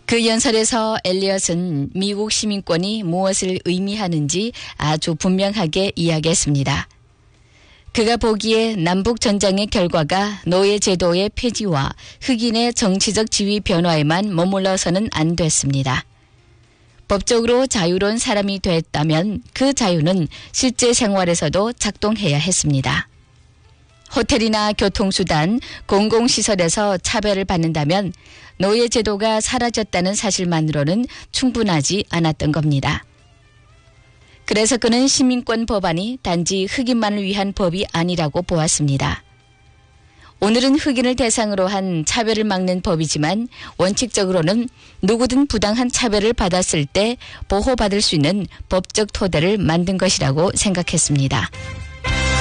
그 연설에서 엘리엇은 미국 시민권이 무엇을 의미하는지 아주 분명하게 이야기했습니다. 그가 보기에 남북전쟁의 결과가 노예제도의 폐지와 흑인의 정치적 지위 변화에만 머물러서는 안 됐습니다. 법적으로 자유로운 사람이 됐다면 그 자유는 실제 생활에서도 작동해야 했습니다. 호텔이나 교통수단, 공공시설에서 차별을 받는다면 노예제도가 사라졌다는 사실만으로는 충분하지 않았던 겁니다. 그래서 그는 시민권 법안이 단지 흑인만을 위한 법이 아니라고 보았습니다. 오늘은 흑인을 대상으로 한 차별을 막는 법이지만 원칙적으로는 누구든 부당한 차별을 받았을 때 보호받을 수 있는 법적 토대를 만든 것이라고 생각했습니다.